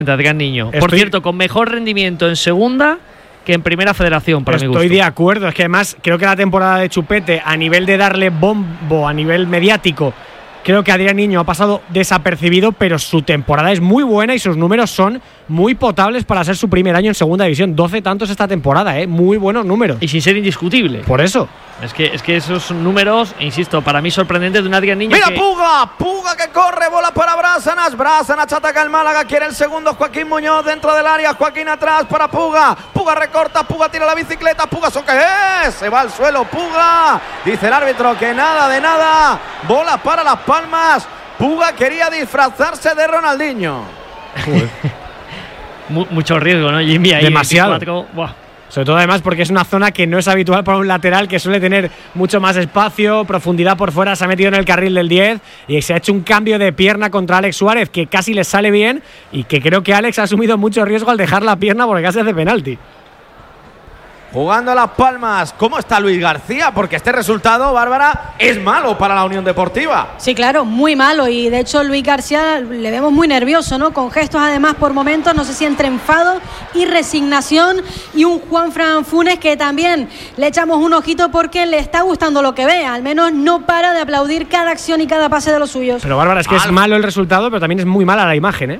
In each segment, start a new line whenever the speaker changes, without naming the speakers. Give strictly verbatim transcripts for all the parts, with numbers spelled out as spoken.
Adrián Niño.
Estoy...
Por cierto, con mejor rendimiento en segunda que en primera federación, para mi gusto.
Estoy de acuerdo, es que además creo que la temporada de Chupete, a nivel de darle bombo, a nivel mediático, creo que Adrián Niño ha pasado desapercibido, pero su temporada es muy buena y sus números son muy potables para ser su primer año en segunda división. doce tantos esta temporada, ¿eh? Muy buenos números.
Y sin ser indiscutible.
Por eso.
Es que, es que esos números, insisto, para mí sorprendentes de un Adrián Niño.
¡Mira,
que...
Puga! Puga que corre, bola para Brazanach. Brazanach ataca el Málaga, quiere el segundo. Joaquín Muñoz dentro del área. Joaquín atrás para Puga. Puga recorta, Puga tira la bicicleta. Puga, ¿son qué es? Se va al suelo, Puga. Dice el árbitro que nada de nada. Bola para Las Palmas. Puga quería disfrazarse de Ronaldinho.
Mucho riesgo, ¿no, Jimmy? Ahí
demasiado.
veinticuatro, buah.
Sobre todo además porque es una zona que no es habitual para un lateral, que suele tener mucho más espacio, profundidad por fuera. Se ha metido en el carril del diez y se ha hecho un cambio de pierna contra Alex Suárez que casi le sale bien y que creo que Alex ha asumido mucho riesgo al dejar la pierna porque casi hace penalti.
Jugando Las Palmas. ¿Cómo está Luis García? Porque este resultado, Bárbara, es malo para la Unión Deportiva.
Sí, claro, muy malo. Y de hecho Luis García le vemos muy nervioso, ¿no? Con gestos además por momentos, no sé si entre enfado y resignación. Y un Juanfran Funes que también le echamos un ojito porque le está gustando lo que ve. Al menos no para de aplaudir cada acción y cada pase de los suyos.
Pero Bárbara, es que Al... es malo el resultado, pero también es muy mala la imagen, ¿eh?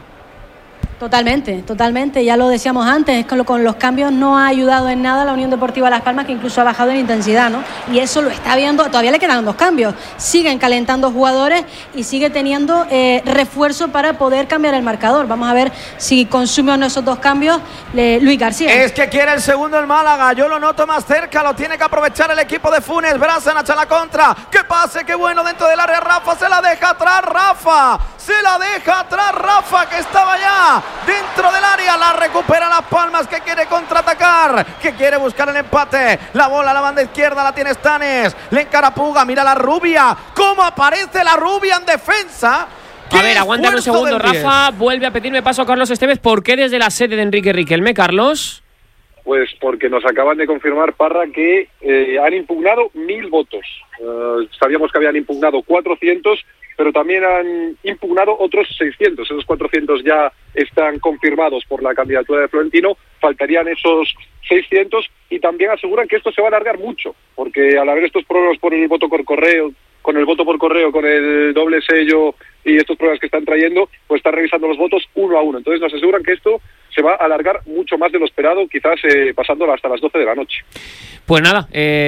Totalmente, totalmente, ya lo decíamos antes, es que con, con los cambios no ha ayudado en nada a la Unión Deportiva Las Palmas, que incluso ha bajado en intensidad, ¿no? Y eso lo está viendo, todavía le quedan dos cambios, siguen calentando jugadores y sigue teniendo eh, refuerzo para poder cambiar el marcador. Vamos a ver si consume o no esos dos cambios eh, Luis García.
Es que quiere el segundo el Málaga, yo lo noto más cerca, lo tiene que aprovechar el equipo de Funes. Brazanach a la contra, que pase, qué bueno dentro del área. Rafa se la deja atrás, Rafa, se la deja atrás, Rafa, que estaba ya dentro del área, la recupera Las Palmas, que quiere contraatacar, que quiere buscar el empate. La bola a la banda izquierda la tiene Stanes, le encara Puga, mira la rubia, cómo aparece la rubia en defensa.
A ver, aguántame un segundo, Rafa, vuelve a pedirme paso a Carlos Estévez. ¿Por qué desde la sede de Enrique Riquelme, Carlos?
Pues porque nos acaban de confirmar, Parra, que eh, han impugnado mil votos. Uh, sabíamos que habían impugnado cuatrocientos, pero también han impugnado otros seiscientos. Esos cuatrocientos ya están confirmados por la candidatura de Florentino. Faltarían esos seiscientos y también aseguran que esto se va a alargar mucho, porque al haber estos problemas por el voto por correo, con el voto por correo, con el doble sello y estos problemas que están trayendo, pues están revisando los votos uno a uno. Entonces nos aseguran que esto se va a alargar mucho más de lo esperado, quizás eh, pasándolo hasta las doce de la noche.
Pues nada,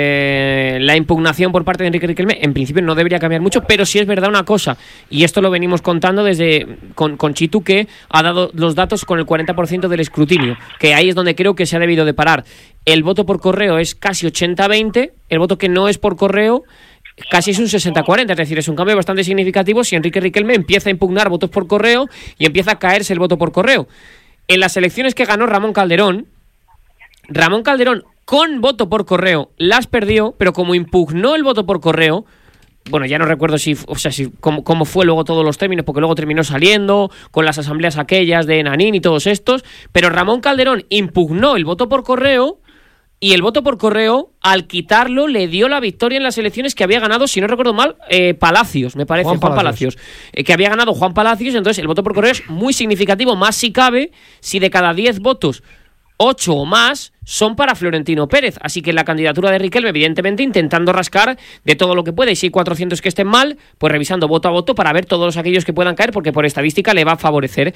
eh, la impugnación por parte de Enrique Riquelme en principio no debería cambiar mucho, pero sí es verdad una cosa, y esto lo venimos contando desde con, con Chitu, que ha dado los datos con el cuarenta por ciento del escrutinio, que ahí es donde creo que se ha debido de parar. El voto por correo es casi ochenta a veinte, el voto que no es por correo casi es un sesenta a cuarenta, es decir, es un cambio bastante significativo si Enrique Riquelme empieza a impugnar votos por correo y empieza a caerse el voto por correo. En las elecciones que ganó Ramón Calderón, Ramón Calderón con voto por correo las perdió, pero como impugnó el voto por correo, bueno, ya no recuerdo si, o sea, si cómo, cómo fue luego todos los términos, porque luego terminó saliendo con las asambleas aquellas de Nanín y todos estos, pero Ramón Calderón impugnó el voto por correo y el voto por correo, al quitarlo, le dio la victoria en las elecciones que había ganado, si no recuerdo mal, eh, Palacios, me parece, Juan, Juan Palacios, Palacios eh, que había ganado Juan Palacios. Entonces el voto por correo es muy significativo, más si cabe, si de cada diez votos, ocho o más son para Florentino Pérez. Así que la candidatura de Riquelme, evidentemente, intentando rascar de todo lo que puede. Y si hay cuatrocientos que estén mal, pues revisando voto a voto para ver todos aquellos que puedan caer, porque por estadística le va a favorecer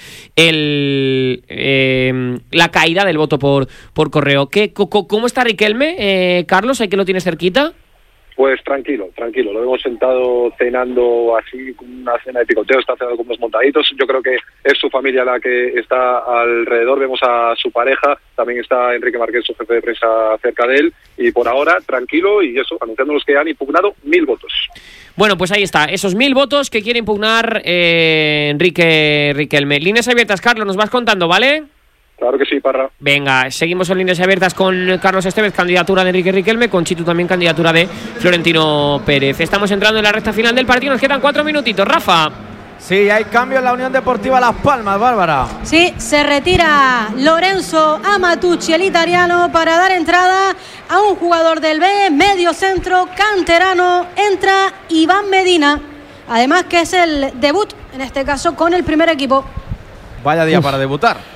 el eh, la caída del voto por, por correo. ¿Qué, ¿Cómo está Riquelme, eh, Carlos? ¿Hay que lo tienes cerquita?
Pues tranquilo, tranquilo. Lo hemos sentado cenando así, con una cena de picoteo, está cenando con unos montaditos. Yo creo que es su familia la que está alrededor. Vemos a su pareja, también está Enrique Marqués, su jefe de prensa, cerca de él. Y por ahora, tranquilo, y eso, anunciándonos que han impugnado mil votos.
Bueno, pues ahí está, esos mil votos que quiere impugnar eh, Enrique Riquelme. Líneas abiertas, Carlos, nos vas contando, ¿vale?
Claro que sí, Parra.
Venga, seguimos en líneas abiertas con Carlos Estévez, candidatura de Enrique Riquelme, con Chitu también candidatura de Florentino Pérez. Estamos entrando en la recta final del partido, nos quedan cuatro minutitos, Rafa.
Sí, hay cambio en la Unión Deportiva Las Palmas, Bárbara.
Sí, se retira Lorenzo Amatucci, el italiano, para dar entrada a un jugador del B, medio centro, canterano. Entra Iván Medina, además que es el debut, en este caso, con el primer equipo.
Vaya día Uf. para debutar.